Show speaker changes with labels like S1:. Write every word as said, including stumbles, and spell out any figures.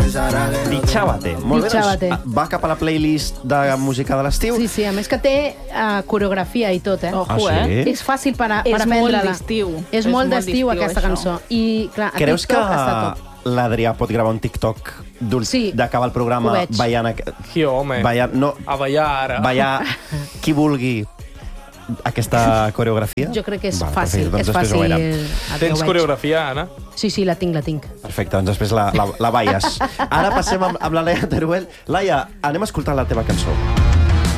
S1: Dichábate. Molt bé,
S2: Dichábate.
S1: doncs, va cap a la playlist de música de l'estiu.
S2: Sí, sí, a més que té uh, coreografia i tot, eh?
S3: Ojo,
S1: Ah, sí?
S3: eh?
S2: És fàcil per, a, per
S3: És
S2: aprendre-la.
S3: molt d'estiu.
S2: És,
S3: És
S2: molt
S3: molt
S2: d'estiu,
S3: d'estiu,
S2: aquesta
S3: això.
S2: cançó. I, clar, a
S1: Creus que
S2: TikTok està top.
S1: l'Adrià pot gravar un TikTok d'ul-
S2: Sí,
S1: d'acabar el programa
S2: ho veig.
S1: ballant... aqu-
S4: Qui, home?
S1: ballant no,
S4: A ballar ara.
S1: ballar qui vulgui aquesta coreografia?
S2: Jo crec que és
S1: Val,
S2: fàcil.
S1: perfecte, doncs
S2: És
S1: després ho
S2: fàcil.
S1: veurem.
S2: el que
S4: Tens
S2: ho veig.
S4: coreografia, Anna?
S2: Sí, sí, la tinc, la tinc.
S1: Perfecte, doncs després la, la, la balles. Ara passem amb, amb la Laia Teruel. Laia, anem a escoltar la teva cançó.